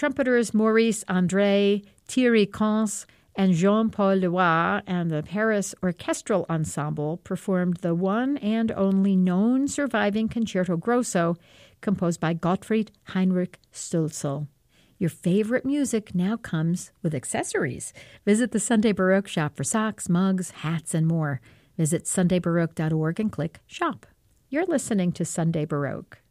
trumpeters Maurice André, Thierry Cons, and Jean-Paul Leroy and the Paris Orchestral Ensemble performed the one and only known surviving Concerto Grosso composed by Gottfried Heinrich Stölzl. Your favorite music now comes with accessories. Visit the Sunday Baroque shop for socks, mugs, hats, and more. Visit sundaybaroque.org and click Shop. You're listening to Sunday Baroque.